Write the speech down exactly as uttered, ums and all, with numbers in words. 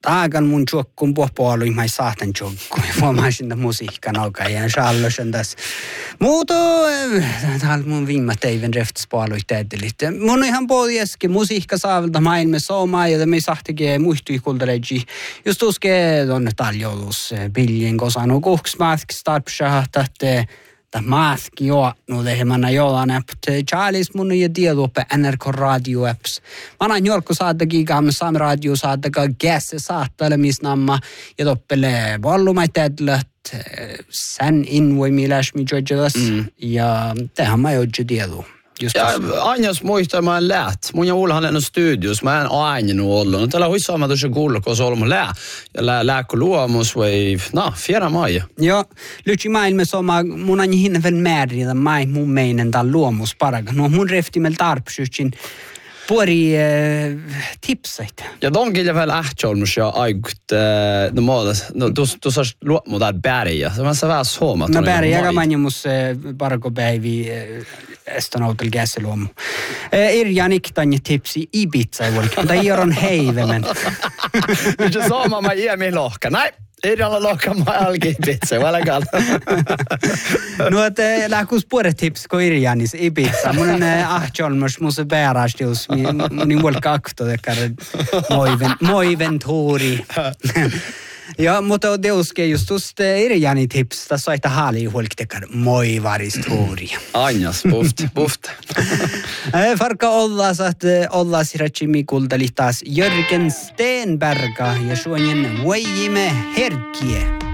taakan mun tjokkun puhupuoluin mai saatan tjokku. Huomaisin tämän musiikkan alkaa ja shallosen tässä. Muuta, täällä mun viimät eivän reftspuoluit täydelit. Mun ihan puolieskin musiikka saavilta maailmassa omaa ja me sahtikin muistui kuulteleji. Just uskee on taljolus biljen kosanu kuhksmaatki starpsahtat. Tämä maatki jo, no lehmänä jollain appt. Charles mun ja tiedoppe N R K Radio apps. Mä annan jorkku saatakin kamme Sami Radio saataka gässe saattelemisnamma ja toppele vallumait tädlöt sen invoimi läsmi jojelas ja tehän mä joje tiedu. Ja Anjas muistaa, mä en läht. Mun ja Ulla on lennut studios. Mä en aina ollut. No tällä huissaa mä tuossa kuulla, kun se on ollut lää. Ja lää, lääkö luomus vai, no, fjärra maija. Joo, lytsi maailmassa oma, mun on hinne vielä määrillä, mä ei mun meinen tämän luomus paraga. No mun reftimel tarpsytsin puori äh, tipsait. Ja de gillar väl ähtjolmus ja aigt, äh, no maalas, no du saas luomu täällä bärjä. Se on se vähän suomat. No bärjä, joka manjamus parago päivi estonautel gässeluomu. Irjanik tanja tipsi Ibiza ei voi, mutta ei on heivemen. Nyt se saama mä iämin lohka. Näin. Irjalla lohka mä alki Ibiza, välkäl. No, että lähkuus puolet tips ko Irjanis Ibiza. Mun on ahtjolmus, mun se bärastilus. Niin vuolka akto tekar moiventuuri. Ja, mutta deuske just tuosta Irjani tips. Tässä on että haali huolki tekar moivaristuuri. Anjas, puft, puft. Farka ollas, että ollas rätsimi kuulteli taas Jörgen Stenberga ja suonjen voijimme herkkiä.